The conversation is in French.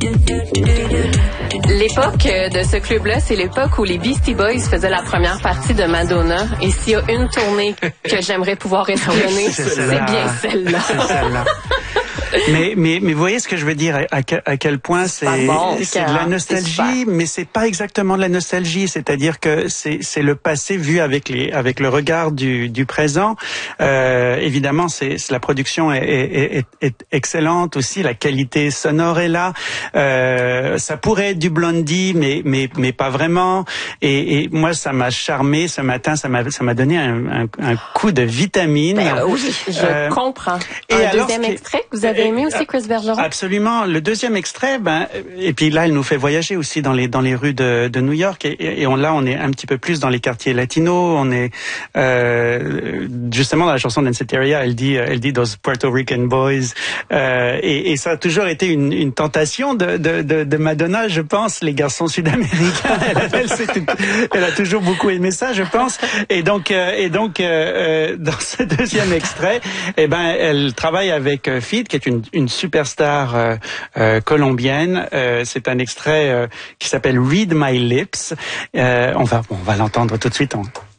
L'époque de ce club-là, c'est l'époque où les Beastie Boys faisaient la première partie de Madonna. Et s'il y a une tournée que j'aimerais pouvoir espionner, c'est bien celle-là. C'est celle-là. Mais vous voyez ce que je veux dire, à quel point c'est de la nostalgie, mais c'est pas exactement de la nostalgie, c'est-à-dire que c'est le passé vu avec le regard du présent. Évidemment, la production est excellente aussi, la qualité sonore est là. Ça pourrait être du Blondie, mais pas vraiment. Et moi, ça m'a charmé ce matin, ça m'a donné un coup de vitamine. Oui, je comprends. Et un deuxième extrait que vous avez aimé aussi, Chris Bergeron? Absolument. Le deuxième extrait, et puis là, elle nous fait voyager aussi dans les rues de New York, et on est un petit peu plus dans les quartiers latinos. On est justement dans la chanson d'Danceteria, elle dit those Puerto Rican boys, et ça a toujours été une tentation de Madonna, je pense, les garçons sud-américains. Elle a toujours beaucoup aimé ça, je pense. Et donc dans ce deuxième extrait, elle travaille avec Feed, qui est une superstar colombienne. C'est un extrait qui s'appelle Read My Lips. On va l'entendre tout de suite.